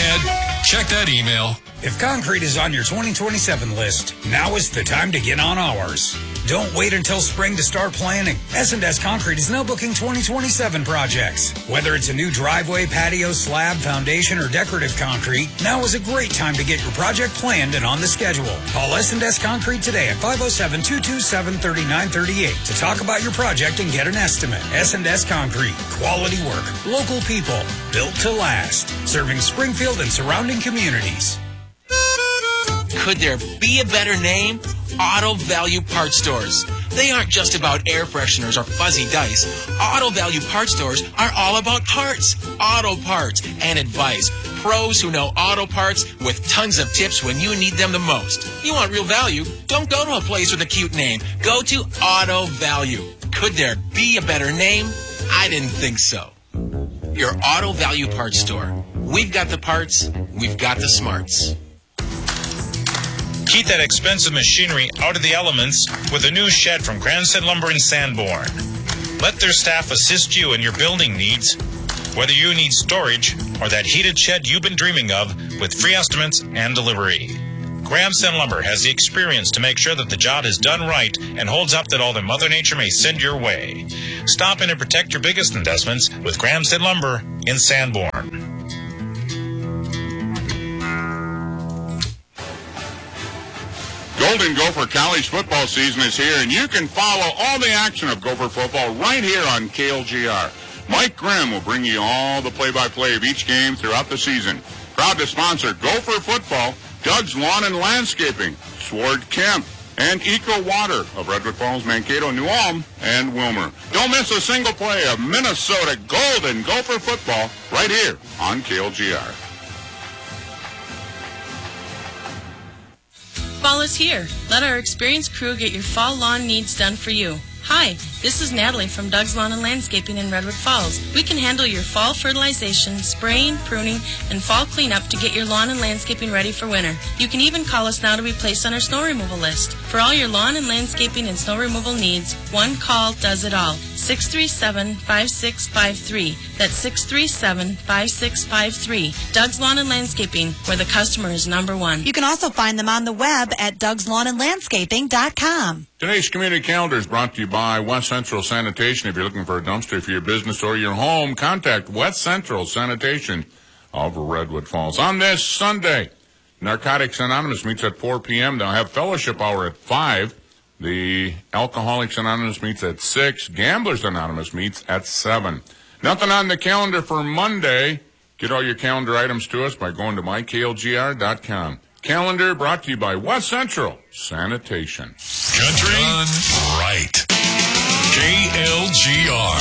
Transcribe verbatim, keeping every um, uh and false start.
ahead. Check that email. If concrete is on your twenty twenty-seven list, now is the time to get on ours. Don't wait until spring to start planning. S and S Concrete is now booking twenty twenty-seven projects. Whether it's a new driveway, patio, slab, foundation, or decorative concrete, now is a great time to get your project planned and on the schedule. Call S and S Concrete today at five oh seven, two two seven, three nine three eight to talk about your project and get an estimate. S and S Concrete. Quality work. Local people. Built to last. Serving Springfield and surrounding communities. Could there be a better name? Auto Value Parts Stores. They aren't just about air fresheners or fuzzy dice. Auto Value Parts Stores are all about parts, auto parts, and advice. Pros who know auto parts with tons of tips when you need them the most. You want real value? Don't go to a place with a cute name. Go to Auto Value. Could there be a better name? I didn't think so. Your Auto Value Parts Store. We've got the parts. We've got the smarts. Keep that expensive machinery out of the elements with a new shed from Grandson Lumber in Sanborn. Let their staff assist you in your building needs, whether you need storage or that heated shed you've been dreaming of, with free estimates and delivery. Grandson Lumber has the experience to make sure that the job is done right and holds up that all that Mother Nature may send your way. Stop in and protect your biggest investments with Grandson Lumber in Sanborn. Golden Gopher College football season is here, and you can follow all the action of Gopher football right here on K L G R. Mike Grimm will bring you all the play-by-play of each game throughout the season. Proud to sponsor Gopher football, Doug's Lawn and Landscaping, Sword Kemp, and Eco Water of Redwood Falls, Mankato, New Ulm, and Wilmer. Don't miss a single play of Minnesota Golden Gopher football right here on K L G R. Fall is here. Let our experienced crew get your fall lawn needs done for you. Hi, this is Natalie from Doug's Lawn and Landscaping in Redwood Falls. We can handle your fall fertilization, spraying, pruning, and fall cleanup to get your lawn and landscaping ready for winter. You can even call us now to be placed on our snow removal list. For all your lawn and landscaping and snow removal needs, one call does it all. six three seven, five six five three. That's six three seven, five six five three. Doug's Lawn and Landscaping, where the customer is number one. You can also find them on the web at dougs lawn and landscaping dot com. Today's community calendar is brought to you by West Central Sanitation. If you're looking for a dumpster for your business or your home, contact West Central Sanitation of Redwood Falls. On this Sunday, Narcotics Anonymous meets at four p.m. They'll have fellowship hour at five. The Alcoholics Anonymous meets at six. Gamblers Anonymous meets at seven. Nothing on the calendar for Monday. Get all your calendar items to us by going to my k l g r dot com. Calendar brought to you by West Central Sanitation. Country Done right. K L G R.